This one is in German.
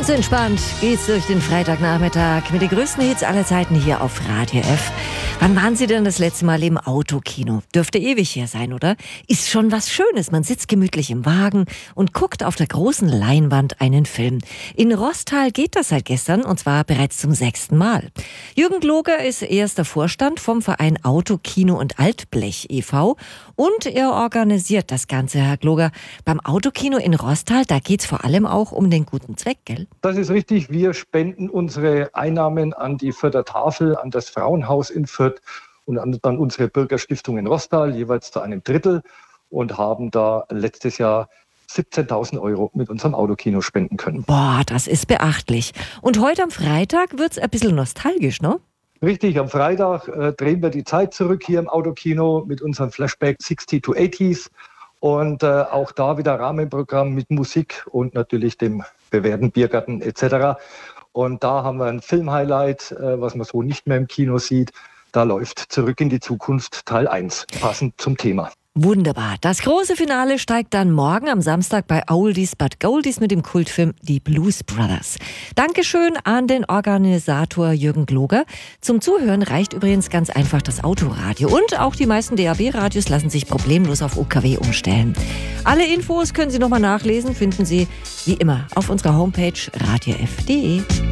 Ganz entspannt geht's durch den Freitagnachmittag mit den größten Hits aller Zeiten hier auf Radio F. Wann waren Sie denn das letzte Mal im Autokino? Dürfte ewig her sein, oder? Ist schon was Schönes. Man sitzt gemütlich im Wagen und guckt auf der großen Leinwand einen Film. In Roßtal geht das seit gestern, und zwar bereits zum 6. Mal. Jürgen Gloger ist erster Vorstand vom Verein Autokino und Altblech e.V. und er organisiert das Ganze, Herr Gloger. Beim Autokino in Roßtal, da geht's vor allem auch um den guten Zweck, gell? Das ist richtig. Wir spenden unsere Einnahmen an die Fürther Tafel, an das Frauenhaus in Fürth und an unsere Bürgerstiftung in Roßtal, jeweils zu einem Drittel, und haben da letztes Jahr 17.000 € mit unserem Autokino spenden können. Boah, das ist beachtlich. Und heute am Freitag wird's ein bisschen nostalgisch, ne? Richtig, am Freitag drehen wir die Zeit zurück hier im Autokino mit unserem Flashback 60 to 80s. Und auch da wieder Rahmenprogramm mit Musik und natürlich dem bewährten Biergarten etc. Und da haben wir ein Filmhighlight, was man so nicht mehr im Kino sieht. Da läuft Zurück in die Zukunft Teil 1, passend zum Thema. Wunderbar. Das große Finale steigt dann morgen am Samstag bei Oldies but Goldies mit dem Kultfilm Die Blues Brothers. Dankeschön an den Organisator Jürgen Gloger. Zum Zuhören reicht übrigens ganz einfach das Autoradio. Und auch die meisten DAB-Radios lassen sich problemlos auf UKW umstellen. Alle Infos können Sie nochmal nachlesen, finden Sie wie immer auf unserer Homepage radiof.de.